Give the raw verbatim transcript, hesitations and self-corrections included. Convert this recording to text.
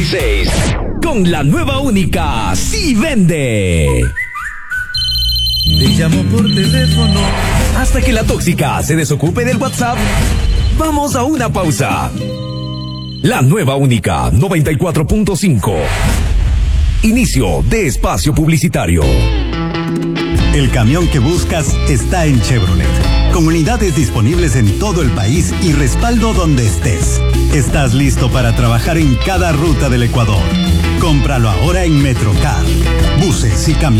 y seis. Con la nueva única, sí vende. Te llamo por teléfono. Hasta que la tóxica se desocupe del WhatsApp, vamos a una pausa. La nueva única, noventa y cuatro punto cinco. Inicio de espacio publicitario. El camión que buscas está en Chevrolet, con unidades disponibles en todo el país y respaldo donde estés. Estás listo para trabajar en cada ruta del Ecuador. Cómpralo ahora en Metrocar. Buses y camiones.